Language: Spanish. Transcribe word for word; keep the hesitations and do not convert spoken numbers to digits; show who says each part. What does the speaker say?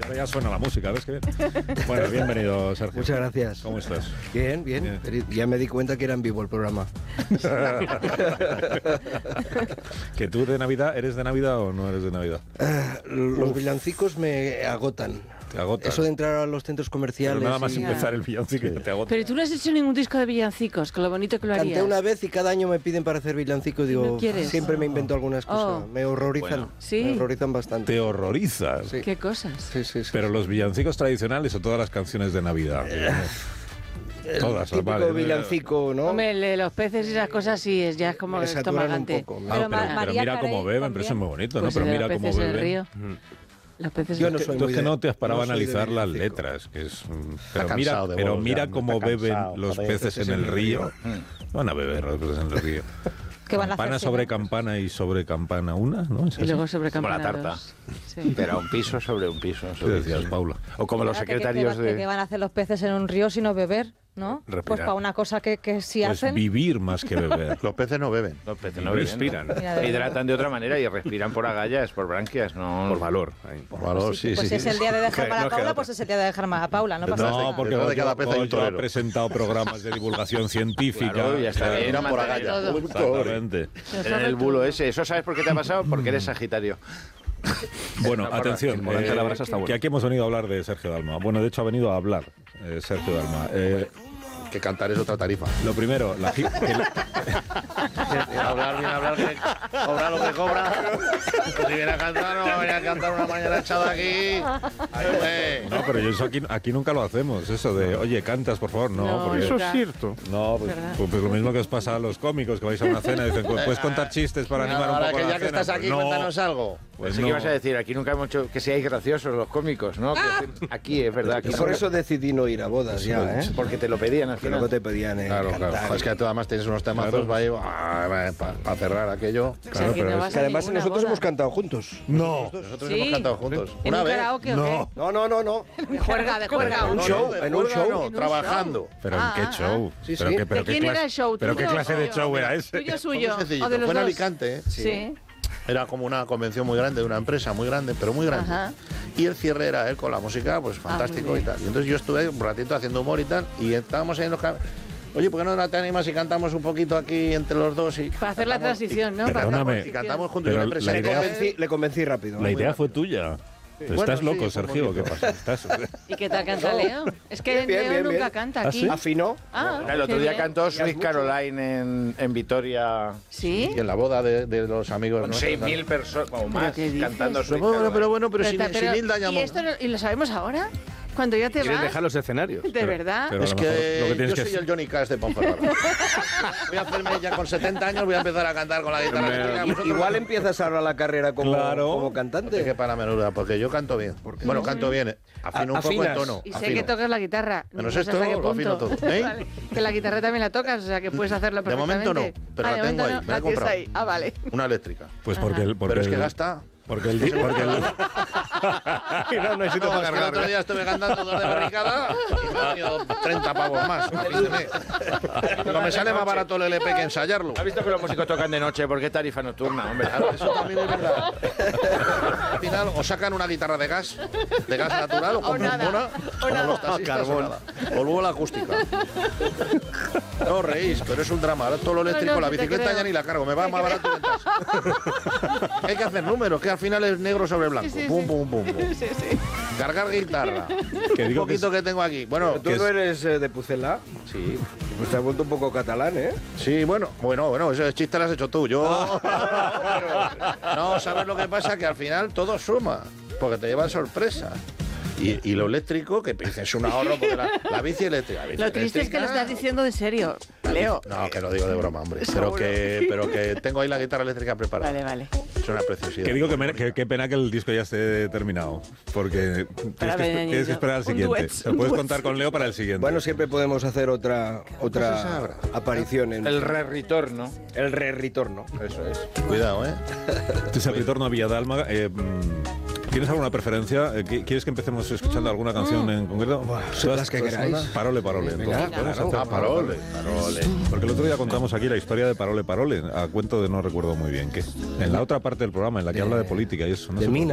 Speaker 1: ahora ya suena la música, ¿ves qué bien? Bueno, bienvenido, Sergio.
Speaker 2: Muchas gracias.
Speaker 1: ¿Cómo estás?
Speaker 2: Bien, bien, bien. Ya me di cuenta que era en vivo el programa.
Speaker 1: ¿Que tú de Navidad, eres de Navidad o no eres de Navidad?
Speaker 2: Uh, los villancicos me agotan.
Speaker 1: Te agotan.
Speaker 2: Eso de entrar a los centros comerciales.
Speaker 1: Pero nada más
Speaker 2: y...
Speaker 1: empezar el villancico te agota.
Speaker 3: Pero tú no has hecho ningún disco de villancicos, con lo bonito que lo harías.
Speaker 2: Canté una vez y cada año me piden para hacer villancico. Digo,
Speaker 3: ¿No quieres?
Speaker 2: siempre me invento alguna excusa.
Speaker 3: Oh.
Speaker 2: Me horrorizan.
Speaker 1: Bueno.
Speaker 3: Sí.
Speaker 2: Me horrorizan bastante.
Speaker 1: Te horrorizas.
Speaker 2: Sí.
Speaker 3: ¿Qué cosas?
Speaker 2: Sí, sí, sí.
Speaker 1: Pero los villancicos tradicionales o todas las canciones de Navidad.
Speaker 2: El
Speaker 1: Todas,
Speaker 2: típico
Speaker 1: vale.
Speaker 2: villancico, ¿no?
Speaker 3: Hombre, el de los peces y esas cosas sí, es ya es como
Speaker 2: Me saturan un
Speaker 3: estomagante.
Speaker 2: poco.
Speaker 1: Ah,
Speaker 4: Pero
Speaker 1: pero,
Speaker 4: Ma-
Speaker 1: pero
Speaker 4: María
Speaker 1: mira
Speaker 4: Carey
Speaker 1: cómo beben, pero
Speaker 4: también.
Speaker 1: eso es muy bonito,
Speaker 3: Pues
Speaker 1: ¿no? Pero
Speaker 3: el de
Speaker 1: mira
Speaker 3: los
Speaker 1: cómo
Speaker 3: peces del
Speaker 1: beben.
Speaker 3: río.
Speaker 1: Mm.
Speaker 3: Los peces
Speaker 2: Yo
Speaker 3: del
Speaker 2: no
Speaker 3: río.
Speaker 2: soy
Speaker 1: Tú es
Speaker 2: muy
Speaker 1: que
Speaker 2: de-
Speaker 1: no te has parado a
Speaker 2: no soy de
Speaker 1: analizar las
Speaker 2: villancico.
Speaker 1: letras, que es... mm, Pero
Speaker 5: cansado
Speaker 1: mira,
Speaker 5: de
Speaker 1: pero
Speaker 5: bolos
Speaker 1: mira
Speaker 5: ya,
Speaker 1: cómo
Speaker 5: está
Speaker 1: beben
Speaker 5: cansado,
Speaker 1: los
Speaker 5: joder,
Speaker 1: peces en el río. Van a beber los peces en el río.
Speaker 4: ¿Qué van a
Speaker 1: Campana
Speaker 4: hacer,
Speaker 1: sobre
Speaker 4: sí,
Speaker 1: campana y sobre campana una, ¿no? ¿Es
Speaker 3: Y
Speaker 1: así?
Speaker 3: luego sobre
Speaker 5: Como la
Speaker 3: campana
Speaker 5: tarta.
Speaker 3: dos. Sí.
Speaker 5: Pero un piso sobre un piso.
Speaker 1: ¿Qué
Speaker 5: sobre
Speaker 1: decías,
Speaker 5: piso.
Speaker 1: Paula?
Speaker 5: O como los
Speaker 4: ¿Qué- qué-
Speaker 5: secretarios
Speaker 4: qué, qué
Speaker 5: de...
Speaker 4: van a hacer los peces en un río sino beber, ¿no?
Speaker 5: Respirar.
Speaker 4: Pues para una cosa que, que sí
Speaker 1: Pues
Speaker 4: hacen.
Speaker 1: vivir más que beber.
Speaker 6: Los peces no beben.
Speaker 5: Los peces
Speaker 1: Y
Speaker 5: no
Speaker 1: respiran.
Speaker 5: respiran.
Speaker 4: Mira, de
Speaker 5: Hidratan de otra manera y respiran por agallas, por branquias, no por valor.
Speaker 6: Por valor, sí,
Speaker 4: pues
Speaker 6: sí.
Speaker 4: si es el día de dejar
Speaker 5: Que
Speaker 4: mal a
Speaker 5: no queda
Speaker 4: Paula,
Speaker 5: otra.
Speaker 4: pues es el día de dejar mal a Paula, no pasa
Speaker 1: No,
Speaker 4: nada.
Speaker 1: porque
Speaker 6: Detrás de cada
Speaker 1: Goyo-
Speaker 6: pez hay un
Speaker 1: Goyo ha
Speaker 6: torero.
Speaker 1: presentado programas de divulgación científica.
Speaker 5: Claro, ya está bien.
Speaker 6: Irán por agalla.
Speaker 3: Todo.
Speaker 1: Exactamente.
Speaker 5: En el bulo ese. ¿Eso sabes por qué te ha pasado? Porque eres Sagitario.
Speaker 1: Bueno,
Speaker 5: Esa
Speaker 1: atención,
Speaker 5: porra, el volante
Speaker 1: eh,
Speaker 5: de la brasa está bueno.
Speaker 1: que aquí hemos venido a hablar de Sergio Dalma. Bueno, de hecho ha venido a hablar eh, Sergio Dalma. Eh,
Speaker 6: Que cantar es otra tarifa.
Speaker 1: lo primero, la, gi- que la-
Speaker 7: Bien hablar, bien hablar, que cobra lo que cobra. Pues si viene a cantar, no va a venir a cantar una mañana echado aquí. Ay, hombre.
Speaker 1: no, pero yo eso aquí, aquí nunca lo hacemos, eso de, oye, cantas, por favor, no,
Speaker 3: No,
Speaker 1: porque...
Speaker 3: eso es
Speaker 5: cierto.
Speaker 1: No, pues,
Speaker 3: ¿Verdad?
Speaker 1: pues- pues lo mismo que os pasa a los cómicos, que vais a una cena y dicen, ¿puedes contar chistes para animar un
Speaker 7: Ahora
Speaker 1: poco
Speaker 7: que
Speaker 1: la
Speaker 7: ya que
Speaker 1: cena?
Speaker 7: estás aquí,
Speaker 1: Pues no,
Speaker 7: cuéntanos algo.
Speaker 1: pues
Speaker 5: Pensé
Speaker 1: no.
Speaker 5: que ibas a decir, aquí nunca hemos hecho que seáis graciosos los cómicos, ¿no? Que aquí es verdad. Aquí
Speaker 2: Y por
Speaker 5: no-
Speaker 2: eso decidí no ir a bodas ya, ¿eh?
Speaker 5: Porque te lo pedían al
Speaker 2: Que luego
Speaker 5: final.
Speaker 2: te pedían eh,
Speaker 6: Claro,
Speaker 2: cantar.
Speaker 6: claro. Es que tú además tienes unos temazos para cerrar aquello.
Speaker 3: O sea,
Speaker 1: Claro,
Speaker 3: que
Speaker 1: pero
Speaker 3: no
Speaker 1: es
Speaker 3: vas
Speaker 2: Que
Speaker 3: a
Speaker 2: además
Speaker 3: ninguna
Speaker 2: nosotros
Speaker 3: boda.
Speaker 2: hemos cantado juntos.
Speaker 1: No,
Speaker 6: Nosotros
Speaker 3: Sí.
Speaker 6: hemos cantado juntos.
Speaker 3: ¿En
Speaker 6: Una
Speaker 3: un
Speaker 6: vez.
Speaker 3: karaoke o
Speaker 1: no.
Speaker 2: No, no, no, no.
Speaker 3: qué? Juerga, de juerga.
Speaker 2: un
Speaker 6: No,
Speaker 2: show,
Speaker 6: no, de
Speaker 2: en un
Speaker 6: juerga
Speaker 2: show.
Speaker 6: no, trabajando.
Speaker 1: pero
Speaker 3: Ah,
Speaker 1: ¿en qué
Speaker 3: ah,
Speaker 1: show?
Speaker 2: Sí,
Speaker 1: pero
Speaker 2: sí.
Speaker 1: qué, pero
Speaker 3: ¿De
Speaker 1: qué
Speaker 3: quién era
Speaker 1: clase-
Speaker 3: el show?
Speaker 1: ¿Pero qué
Speaker 3: ¿Tuyo
Speaker 1: clase
Speaker 3: o
Speaker 1: de
Speaker 3: mío?
Speaker 1: show era ese?
Speaker 3: ¿Tuyo
Speaker 6: Fue
Speaker 3: suyo?
Speaker 6: muy sencillo.
Speaker 3: ¿O de los
Speaker 6: Fue en
Speaker 3: dos?
Speaker 6: Alicante.
Speaker 3: Sí.
Speaker 6: Era como una convención muy grande de una empresa muy grande, pero muy grande.
Speaker 3: Ajá.
Speaker 6: Y el cierre era él con la música, pues fantástico
Speaker 3: muy
Speaker 6: y
Speaker 3: bien.
Speaker 6: tal. Y entonces yo estuve un ratito haciendo humor y tal, y estábamos ahí en los cam- Oye, ¿por qué no te animas y cantamos un poquito aquí entre los dos? Y
Speaker 3: Para hacer la
Speaker 6: cantamos-
Speaker 3: transición, ¿no?
Speaker 1: y-
Speaker 3: Para hacer la
Speaker 1: perdóname,
Speaker 6: Y
Speaker 3: transición.
Speaker 6: cantamos juntos.
Speaker 1: Pero
Speaker 6: y una empresa
Speaker 1: la
Speaker 2: Le
Speaker 1: idea-
Speaker 2: convencí, le convencí rápido.
Speaker 1: La idea fue tuya. ¿Estás
Speaker 6: Bueno, sí,
Speaker 1: loco,
Speaker 6: fue un
Speaker 1: Sergio? ¿Qué
Speaker 6: poquito.
Speaker 1: pasa? ¿Estás...
Speaker 3: ¿Y qué tal canta Leo? Es que
Speaker 2: Bien, bien,
Speaker 3: Leo
Speaker 2: bien,
Speaker 3: nunca
Speaker 2: bien.
Speaker 3: canta
Speaker 1: ¿Ah,
Speaker 3: aquí.
Speaker 1: sí?
Speaker 2: Afinó.
Speaker 3: Ah,
Speaker 5: El otro
Speaker 3: qué
Speaker 5: día
Speaker 3: bien.
Speaker 5: cantó
Speaker 2: Ya es
Speaker 5: Sweet
Speaker 2: mucho.
Speaker 5: Caroline en, en Vitoria
Speaker 3: ¿Sí?
Speaker 6: Y en la boda de, de los amigos
Speaker 5: con
Speaker 6: nuestros,
Speaker 5: seis mil personas o más
Speaker 3: qué dices?
Speaker 5: cantando Sweet
Speaker 6: Pero bueno,
Speaker 5: Caroline.
Speaker 6: pero bueno, pero, sin,
Speaker 3: Pero-
Speaker 6: sin Hilda
Speaker 3: ¿Y
Speaker 6: llamó.
Speaker 3: esto lo- y lo sabemos ahora? Cuando ya te
Speaker 5: Quieren
Speaker 3: vas.
Speaker 5: dejar los escenarios.
Speaker 3: De verdad.
Speaker 1: pero-
Speaker 6: Es
Speaker 1: a lo
Speaker 6: que,
Speaker 1: mejor lo que tienes
Speaker 6: yo
Speaker 1: que
Speaker 6: soy
Speaker 1: es-
Speaker 6: el Johnny Cash de Ponferrada. Voy a hacerme ya con setenta años, voy a empezar a cantar con la guitarra. eléctrica. Vosotros-
Speaker 2: Igual empiezas ahora la carrera como,
Speaker 1: Claro.
Speaker 2: como
Speaker 6: No te
Speaker 2: cantante.
Speaker 6: quepa la menuda, porque yo canto bien. Bueno, canto bien. eh. Afino
Speaker 2: A-
Speaker 6: un poco el
Speaker 2: afinas.
Speaker 6: tono.
Speaker 3: Y sé
Speaker 6: afino.
Speaker 3: que tocas la guitarra.
Speaker 6: Menos
Speaker 3: No sé
Speaker 6: esto,
Speaker 3: hasta qué
Speaker 6: lo afino
Speaker 3: punto.
Speaker 6: todo. ¿Eh?
Speaker 3: Vale. Que la guitarra también la tocas, o sea que puedes hacerlo
Speaker 6: De momento
Speaker 3: perfectamente.
Speaker 6: no, pero
Speaker 3: Ah,
Speaker 6: la
Speaker 3: de
Speaker 6: tengo
Speaker 3: momento
Speaker 6: ahí,
Speaker 3: no,
Speaker 6: me la he
Speaker 3: la tienes
Speaker 6: comprado.
Speaker 3: ahí. Ah, vale.
Speaker 6: Una eléctrica.
Speaker 1: Pues porque el... Porque
Speaker 6: Pero es que
Speaker 1: el-
Speaker 6: gasta.
Speaker 1: Porque el... di- Porque el
Speaker 6: Y no necesito
Speaker 7: No, es que
Speaker 6: pagar
Speaker 7: el otro día estuve cantando dos de barricada y me han venido treinta pavos más. Pero me sale más barato el L P que ensayarlo.
Speaker 5: ¿Has visto que los músicos tocan de noche? ¿Por qué tarifa nocturna, hombre?
Speaker 6: Claro, eso también es verdad. Al final, o sacan una guitarra de gas, de gas natural, o compran
Speaker 3: nada,
Speaker 6: una,
Speaker 3: o
Speaker 6: como
Speaker 3: nada.
Speaker 6: los taxistas,
Speaker 7: Carbón.
Speaker 6: o nada. O luego la acústica. No os reís, pero es un drama. Ahora todo lo eléctrico,
Speaker 3: No, no,
Speaker 6: la
Speaker 3: que te
Speaker 6: bicicleta
Speaker 3: creo.
Speaker 6: ya ni la cargo, me va
Speaker 3: Te
Speaker 6: más
Speaker 3: creo.
Speaker 6: barato que Hay que hacer números, que al final es negro sobre blanco.
Speaker 3: Sí, sí,
Speaker 6: pum,
Speaker 3: sí.
Speaker 6: pum, pum, pum.
Speaker 3: Sí, sí.
Speaker 6: Cargar guitarra.
Speaker 1: Que
Speaker 6: Un
Speaker 1: digo que
Speaker 6: poquito que, tengo aquí. Bueno,
Speaker 2: Tú
Speaker 1: que
Speaker 2: no
Speaker 1: es-
Speaker 2: eres eh, de Pucela.
Speaker 6: sí.
Speaker 2: Pues te has vuelto un poco catalán, ¿eh?
Speaker 6: Sí, bueno, bueno, bueno, ese chiste lo has hecho tú. Yo. No, ¿sabes lo que pasa? Que al final todo suma, porque te llevan sorpresa. Y, y lo eléctrico, que es un ahorro, porque la, la bici eléctrica. la bici
Speaker 3: Lo triste es que lo
Speaker 6: eléctrica-
Speaker 3: estás diciendo de serio, Leo.
Speaker 6: No, que lo digo de broma, hombre. Pero
Speaker 3: Seguro.
Speaker 6: que, pero que tengo ahí la guitarra eléctrica preparada.
Speaker 3: Vale, vale.
Speaker 6: Es una preciosidad.
Speaker 1: Que digo que, me- que- qué pena que el disco ya esté terminado. Porque tienes que,
Speaker 3: venir,
Speaker 1: tienes que
Speaker 3: yo.
Speaker 1: esperar al
Speaker 3: Un
Speaker 1: siguiente.
Speaker 3: duet,
Speaker 1: Te
Speaker 3: un
Speaker 1: puedes
Speaker 3: duet.
Speaker 1: contar con Leo para el siguiente.
Speaker 2: Bueno, siempre podemos hacer otra
Speaker 6: se
Speaker 2: otra
Speaker 6: sabrá.
Speaker 2: aparición en
Speaker 5: El re-retorno.
Speaker 2: el re-retorno. Eso es.
Speaker 6: Cuidado, ¿eh?
Speaker 1: Este es el retorno a Villadalma. Eh, mm, ¿Tienes alguna preferencia? Eh, qui- ¿Quieres que empecemos escuchando alguna canción en concreto?
Speaker 2: son las que queráis.
Speaker 1: Parole, parole.
Speaker 2: Venga,
Speaker 1: Entonces, podemos
Speaker 2: claro.
Speaker 1: hacer
Speaker 6: Ah, Parole. Parole.
Speaker 1: Porque el otro día contamos aquí la historia de Parole, parole, a cuento de no recuerdo muy bien qué. En la otra parte del programa, en la que habla de política y eso. No
Speaker 2: De
Speaker 1: sé por-
Speaker 2: Mina.